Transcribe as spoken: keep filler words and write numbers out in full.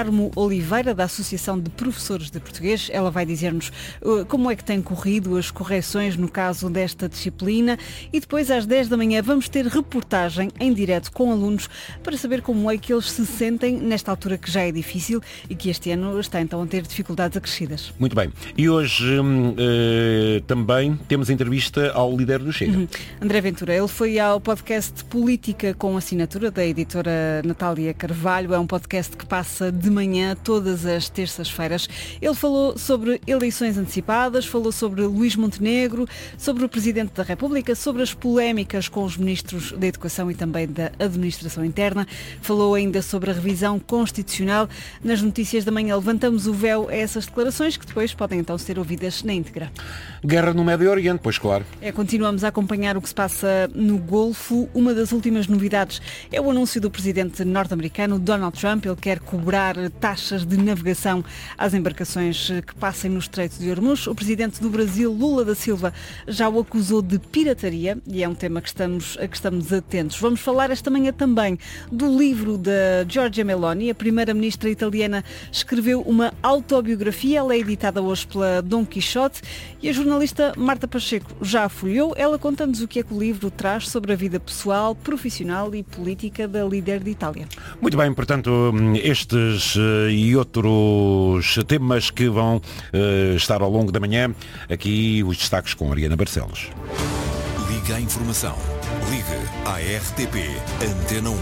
Carmo Oliveira, da Associação de Professores de Português. Ela vai dizer-nos uh, como é que têm corrido as correções no caso desta disciplina. E depois, às dez da manhã, vamos ter reportagem em direto com alunos para saber como é que eles se sentem nesta altura que já é difícil e que este ano está então a ter dificuldades acrescidas. Muito bem. E hoje hum, uh, também temos entrevista ao líder do Chega. Uhum. André Ventura, ele foi ao podcast Política com Assinatura da editora Natália Carvalho. É um podcast que passa de manhã todas as terças-feiras. Ele falou sobre eleições antecipadas, falou sobre Luís Montenegro, sobre o Presidente da República, sobre as polémicas com os ministros da Educação e também da Administração Interna. Falou ainda sobre a revisão constitucional. Nas notícias da manhã levantamos o véu a essas declarações que depois podem então ser ouvidas na íntegra. Guerra no Médio Oriente, pois claro. É, continuamos a acompanhar o que se passa no Golfo. Uma das últimas novidades é o anúncio do presidente norte-americano Donald Trump. Ele quer cobrar taxas de navegação às embarcações que passem no Estreito de Hormuz. O presidente do Brasil, Lula da Silva, já o acusou de pirataria e é um tema que estamos, a que estamos atentos. Vamos falar esta manhã também do livro da Giorgia Meloni. A primeira-ministra italiana escreveu uma autobiografia. Ela é editada hoje pela Dom Quixote e a jornalista Marta Pacheco já a folheou. Ela conta-nos o que é que o livro traz sobre a vida pessoal, profissional e política da líder de Itália. Muito bem, portanto, estes uh, e outros temas que vão uh, estar ao longo da manhã, aqui os destaques com Ariana Barcelos. Liga à informação. Liga à R T P Antena um.